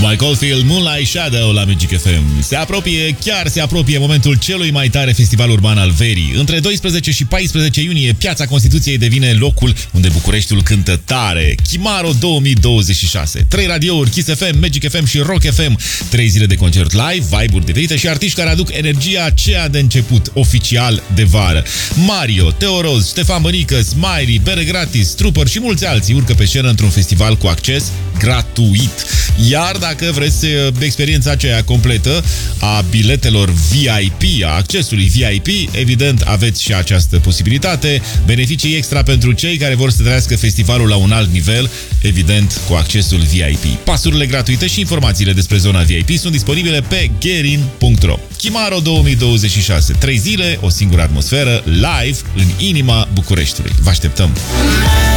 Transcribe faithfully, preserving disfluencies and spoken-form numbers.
Mike Oldfield, Moonlight Shadow la Magic F M. Se apropie, chiar se apropie momentul celui mai tare festival urban al verii. Între doisprezece și paisprezece iunie, Piața Constituției devine locul unde Bucureștiul cântă tare. Chimaro două mii douăzeci și șase. Trei radiouri, Kiss F M, Magic F M și Rock F M. Trei zile de concert live, vibe-uri diferite și artiști care aduc energia aceea de început oficial de vară. Mario, Teo Roz, Ștefan Bănică, Smiley, Bere Gratis, Trooper și mulți alții urcă pe scenă într-un festival cu acces gratuit. Iar dacă vreți experiența aceea completă a biletelor V I P, a accesului V I P, evident aveți și această posibilitate. Beneficii extra pentru cei care vor să trăiască festivalul la un alt nivel, evident cu accesul V I P. Pasurile gratuite și informațiile despre zona V I P sunt disponibile pe gerin punct ro. Chimaro două mii douăzeci și șase. Trei zile, o singură atmosferă, live în inima Bucureștiului. Vă așteptăm!